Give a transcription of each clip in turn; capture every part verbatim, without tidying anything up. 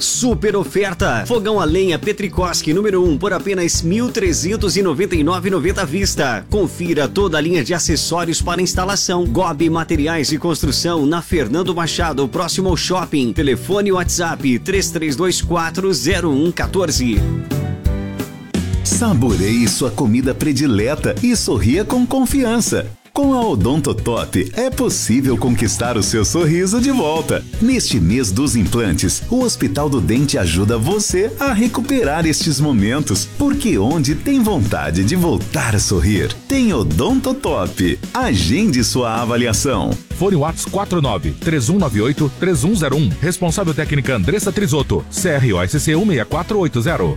super oferta. Fogão a lenha Petrikoski número um por apenas mil trezentos e noventa e nove reais e noventa centavos à vista. Confira toda a linha de acessórios para instalação. Gobi Materiais de Construção na Fernando Machado, próximo ao shopping. Telefone e WhatsApp três três dois quatro zero um um quatro. Saboreie sua comida predileta e sorria com confiança. Com a Odontotop é possível conquistar o seu sorriso de volta. Neste mês dos implantes, o Hospital do Dente ajuda você a recuperar estes momentos, porque onde tem vontade de voltar a sorrir, tem Odontotop. Agende sua avaliação. Fone WhatsApp quatro nove três um nove oito três um zero um. Responsável técnica Andressa Trisotto. C R O S C um seis quatro oito zero.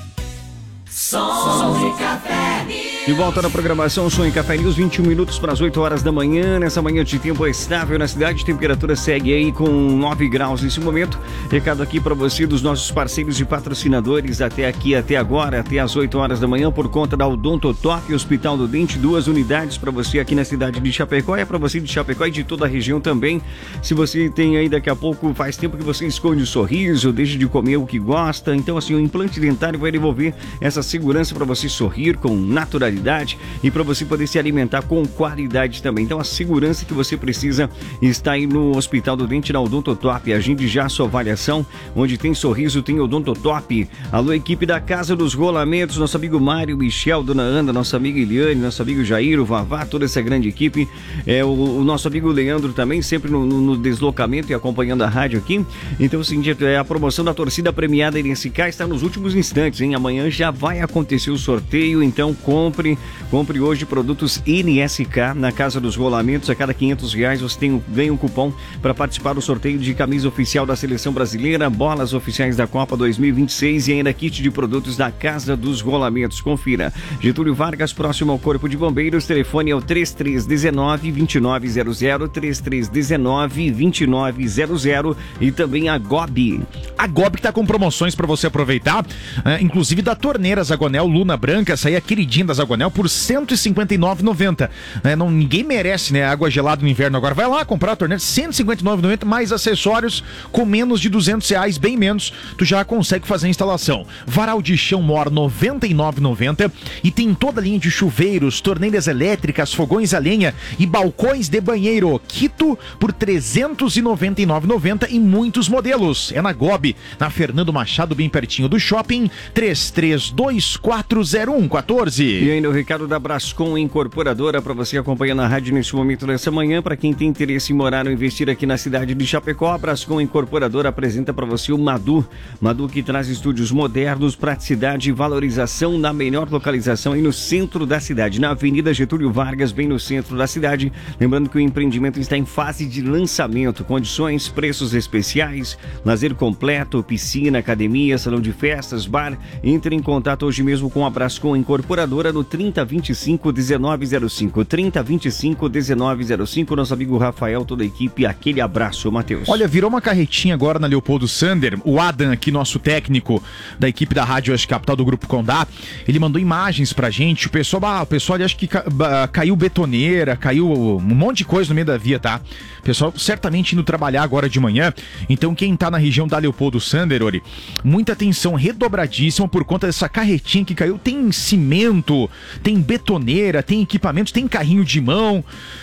Som de Café. De volta na programação Som em Café News, vinte e um minutos para as oito horas da manhã. Nessa manhã de tempo estável na cidade, temperatura segue aí com nove graus nesse momento. Recado aqui para você dos nossos parceiros e patrocinadores até aqui, até agora, até as oito horas da manhã, por conta da Odontotop, Hospital do Dente, duas unidades para você aqui na cidade de Chapecó, é para você de Chapecó e de toda a região também. Se você tem aí daqui a pouco, faz tempo que você esconde o sorriso, deixa de comer o que gosta, então assim, o implante dentário vai devolver essa segurança para você sorrir com naturalidade e para você poder se alimentar com qualidade também. Então a segurança que você precisa está aí no Hospital do Dente, na Odontotop. Agende já a sua avaliação. Onde tem sorriso, tem Odontotop. Alô, equipe da Casa dos Rolamentos, nosso amigo Mário, Michel, Dona Ana, nossa amiga Eliane, nosso amigo Jair, o Vavá, toda essa grande equipe. É, o, o nosso amigo Leandro também, sempre no, no deslocamento e acompanhando a rádio aqui. Então, assim, é a promoção da torcida premiada N S K está nos últimos instantes, hein? Amanhã já vai acontecer o sorteio, então compre Compre hoje produtos N S K na Casa dos Rolamentos. A cada quinhentos reais você tem, ganha um cupom para participar do sorteio de camisa oficial da Seleção Brasileira, bolas oficiais da Copa dois mil e vinte e seis e ainda kit de produtos da Casa dos Rolamentos. Confira. Getúlio Vargas, próximo ao Corpo de Bombeiros. Telefone é o três três um nove, dois nove zero zero, três três um nove, dois nove zero zero e também a Gobi. A Gobi que tá com promoções para você aproveitar, é, inclusive da torneira Zagonel Luna Branca, essa aí é a queridinha da Zagonel, por cento e cinquenta e nove reais e noventa centavos. É, não, ninguém merece, né? Água gelada no inverno agora. Vai lá comprar a torneira, cento e cinquenta e nove reais e noventa centavos, mais acessórios com menos de duzentos reais, bem menos, tu já consegue fazer a instalação. Varal de chão Mor, noventa e nove reais e noventa centavos, e tem toda a linha de chuveiros, torneiras elétricas, fogões a lenha e balcões de banheiro. Quito por trezentos e noventa e nove reais e noventa centavos em muitos modelos. É na Gobi, na Fernando Machado, bem pertinho do shopping. Três três dois quatro zero um um quatro. E ainda o recado da Brascom Incorporadora para você acompanhar na rádio nesse momento dessa manhã. Para quem tem interesse em morar ou investir aqui na cidade de Chapecó, a Brascom Incorporadora apresenta para você o Madu. Madu que traz estúdios modernos, praticidade e valorização na melhor localização aí no centro da cidade, na Avenida Getúlio Vargas, bem no centro da cidade. Lembrando que o empreendimento está em fase de lançamento, condições, preços especiais, lazer completo, piscina, academia, salão de festas, bar. Entre em contato hoje mesmo com a Brascom Incorporadora no trinta, vinte e cinco, dezenove zero cinco, trinta, vinte e cinco, dezenove zero cinco. Nosso amigo Rafael, toda a equipe, aquele abraço, Matheus. Olha, virou uma carretinha agora na Leopoldo Sander. O Adam, aqui, nosso técnico da equipe da Rádio Oeste Capital do Grupo Condá, ele mandou imagens pra gente. O pessoal, ah, o pessoal ali, acho que ca, bah, caiu betoneira, caiu um monte de coisa no meio da via, tá? O pessoal certamente indo trabalhar agora de manhã. Então quem tá na região da Leopoldo Sander, Ori, muita atenção redobradíssima por conta dessa carretinha que caiu. Tem cimento, tem betoneira, tem equipamentos, tem carrinho de mão.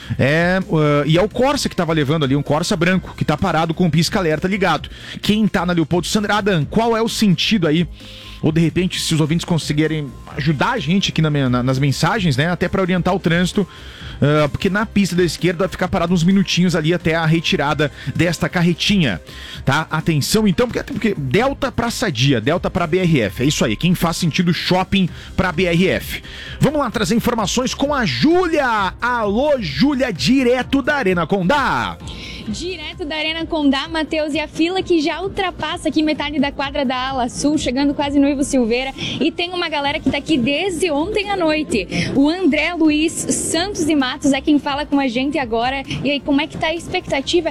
É, uh, e é o Corsa que tava levando ali, um Corsa branco, que tá parado com o pisca-alerta ligado. Quem tá na Leopoldo Sander, Adam, qual é o sentido aí? Ou de repente, se os ouvintes conseguirem ajudar a gente aqui na, na, nas mensagens, né? Até para orientar o trânsito, uh, porque na pista da esquerda vai ficar parado uns minutinhos ali até a retirada desta carretinha, tá? Atenção então, porque, porque Delta pra Sadia, Delta pra B R F, é isso aí, quem faz sentido shopping pra B R F. Vamos lá trazer informações com a Júlia. Alô, Júlia, direto da Arena Condá. Direto da Arena Condá, Matheus, e a fila que já ultrapassa aqui metade da quadra da Ala Sul, chegando quase no Ivo Silveira, e tem uma galera que tá aqui desde ontem à noite. O André Luiz Santos e Matos é quem fala com a gente agora. E aí, como é que tá a expectativa